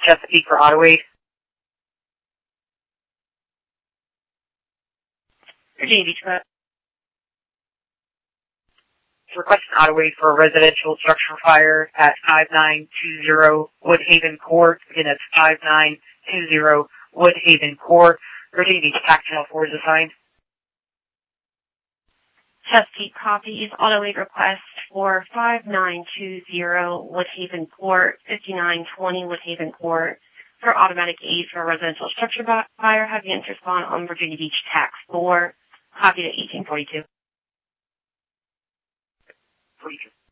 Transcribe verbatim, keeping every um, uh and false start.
Chesapeake for auto aid. Virginia Beach, uh, request an auto aid for a residential structure fire at five nine two zero Woodhaven Court. Again, that's five nine two zero Woodhaven Court. Virginia Beach, Tac Channel four is assigned. Chesapeake copies auto aid request for five nine two zero Woodhaven Court, fifty-nine twenty Woodhaven Court for automatic aid for a residential structure fire. Have you respond on Virginia Beach Tac four, copy to eighteen forty-two. forty-two.